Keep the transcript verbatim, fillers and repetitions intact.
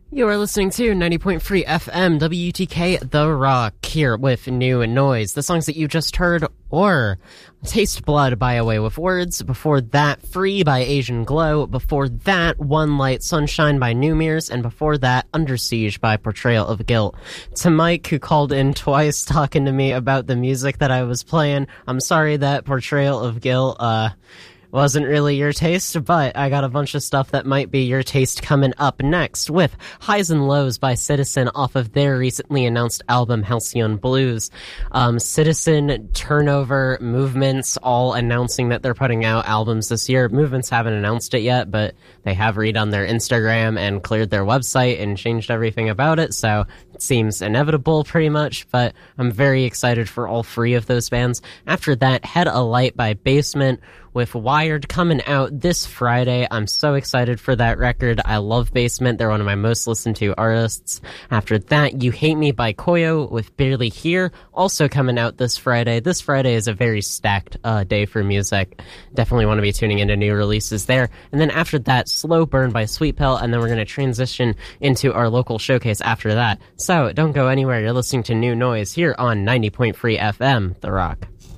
You are listening to ninety point three F M W T K The Rock here with New Noise. The songs that you just heard were Taste Blood by Away With Words. Before that, Free by Asian Glow. Before that, One Light Sunshine by Numirs. And before that, Under Siege by Portrayal of Guilt. To Mike, who called in twice talking to me about the music that I was playing, I'm sorry that Portrayal of Guilt, uh... wasn't really your taste, but I got a bunch of stuff that might be your taste coming up next with Highs and Lows by Citizen off of their recently announced album Halcyon Blues. Um, Citizen, Turnover, Movements all announcing that they're putting out albums this year. Movements haven't announced it yet, but they have redone their Instagram and cleared their website and changed everything about it, so it seems inevitable pretty much, but I'm very excited for all three of those bands. After that, Head Alight by Basement, with Wired coming out this Friday. I'm so excited for that record. I love Basement. They're one of my most listened to artists. After that, You Hate Me by Koyo with Barely Here, also coming out this Friday. This Friday is a very stacked uh, day for music. Definitely want to be tuning into new releases there. And then after that, Slow Burn by Sweet Pill, and then we're going to transition into our local showcase after that. So don't go anywhere. You're listening to New Noise here on ninety point three F M, The Rock.